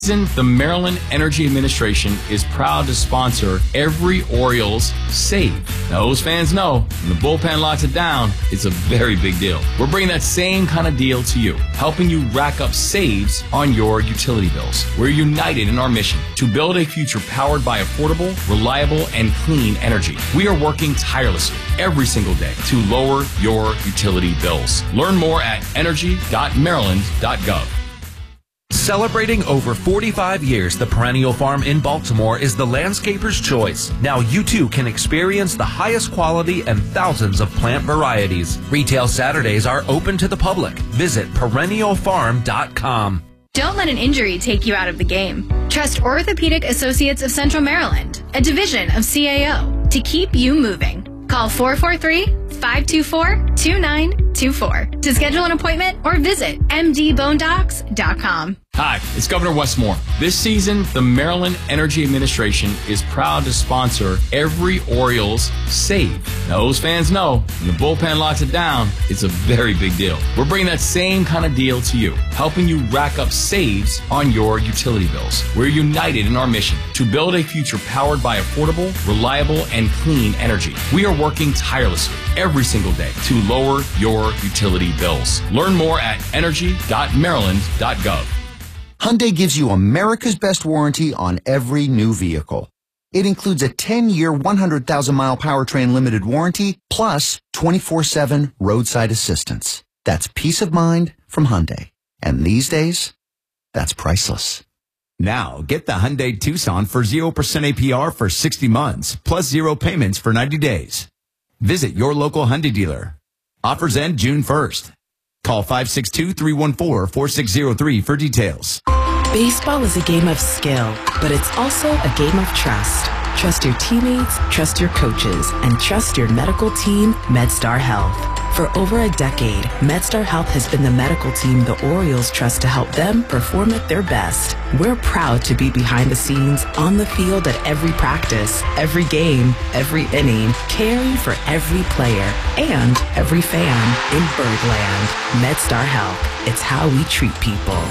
The Maryland Energy Administration is proud to sponsor every Orioles save. Now, those fans know when the bullpen locks it down, it's a very big deal. We're bringing that same kind of deal to you, helping you rack up saves on your utility bills. We're united in our mission to build a future powered by affordable, reliable, and clean energy. We are working tirelessly every single day to lower your utility bills. Learn more at energy.maryland.gov. Celebrating over 45 years, the Perennial Farm in Baltimore is the landscaper's choice. Now you too can experience the highest quality and thousands of plant varieties. Retail Saturdays are open to the public. Visit perennialfarm.com. Don't let an injury take you out of the game. Trust Orthopedic Associates of Central Maryland, a division of CAO, to keep you moving. Call 443-524-2924 to schedule an appointment or visit mdbonedocs.com. Hi, it's Governor Wes Moore. This season, the Maryland Energy Administration is proud to sponsor every Orioles save. Now, those fans know when the bullpen locks it down, it's a very big deal. We're bringing that same kind of deal to you, helping you rack up saves on your utility bills. We're united in our mission to build a future powered by affordable, reliable, and clean energy. We are working tirelessly every single day to lower your utility bills. Learn more at energy.maryland.gov. Hyundai gives you America's best warranty on every new vehicle. It includes a 10-year, 100,000-mile powertrain limited warranty, plus 24/7 roadside assistance. That's peace of mind from Hyundai. And these days, that's priceless. Now, get the Hyundai Tucson for 0% APR for 60 months, plus 0 payments for 90 days. Visit your local Hyundai dealer. Offers end June 1st. Call 562-314-4603 for details. Baseball is a game of skill, but it's also a game of trust. Trust your teammates, trust your coaches, and trust your medical team, MedStar Health. For over a decade, MedStar Health has been the medical team the Orioles trust to help them perform at their best. We're proud to be behind the scenes, on the field at every practice, every game, every inning, caring for every player and every fan in Birdland. MedStar Health. It's how we treat people.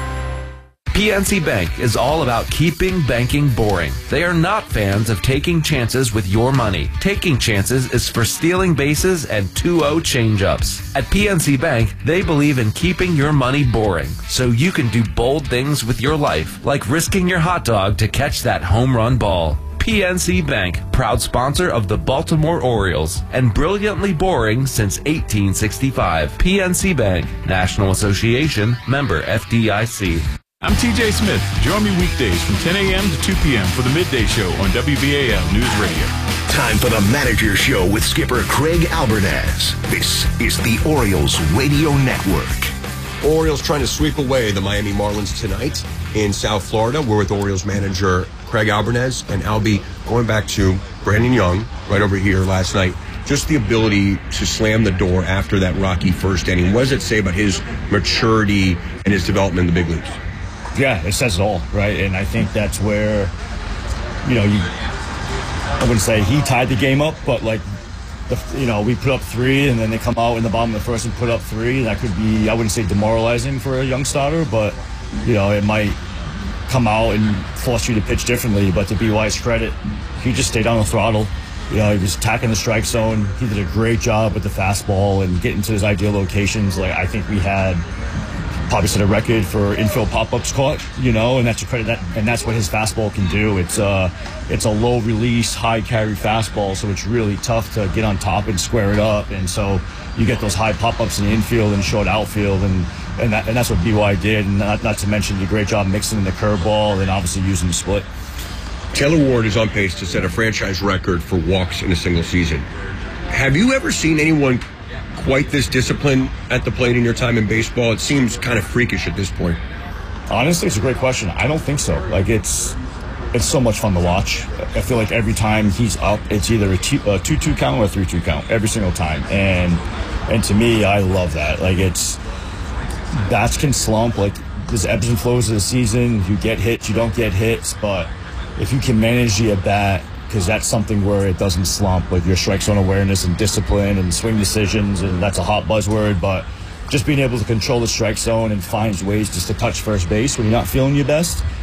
PNC Bank is all about keeping banking boring. They are not fans of taking chances with your money. Taking chances is for stealing bases and 2-0 change-ups. At PNC Bank, they believe in keeping your money boring, so you can do bold things with your life, like risking your hot dog to catch that home run ball. PNC Bank, proud sponsor of the Baltimore Orioles, and brilliantly boring since 1865. PNC Bank, National Association, member FDIC. I'm TJ Smith. Join me weekdays from 10 a.m. to 2 p.m. for the Midday Show on WBAL News Radio. Time for the Manager Show with skipper Craig Albernaz. This is the Orioles Radio Network. Orioles trying to sweep away the Miami Marlins tonight in South Florida. We're with Orioles manager Craig Albernaz, and Albie, going back to Brandon Young right over here last night. Just the ability to slam the door after that rocky first inning. What does it say about his maturity and his development in the big leagues? Yeah, it says it all, right? And I think that's where, I wouldn't say he tied the game up, but we put up 3 and then they come out in the bottom of the first and put up 3. That could be, I wouldn't say demoralizing for a young starter, but, it might come out and force you to pitch differently. But to BY's credit, he just stayed on the throttle. He was attacking the strike zone. He did a great job with the fastball and getting to his ideal locations. I think we had probably set a record for infield pop-ups caught, and that's a credit and that's what his fastball can do. It's a low release, high carry fastball, so it's really tough to get on top and square it up. And so you get those high pop-ups in the infield and short outfield, and that's what BY did. And not to mention the great job mixing in the curveball and obviously using the split. Taylor Ward is on pace to set a franchise record for walks in a single season. Have you ever seen anyone quite this discipline at the plate in your time in baseball? It seems kind of freakish at this point. Honestly, it's a great question. I don't think so. It's so much fun to watch. I feel like every time he's up, it's either a 2-2 count or a 3-2 count every single time. And to me, I love that. Bats can slump. There's ebbs and flows of the season. You get hits, you don't get hits. But if you can manage the at-bat, because that's something where it doesn't slump, your strike zone awareness and discipline and swing decisions, and that's a hot buzzword, but just being able to control the strike zone and find ways just to touch first base when you're not feeling your best,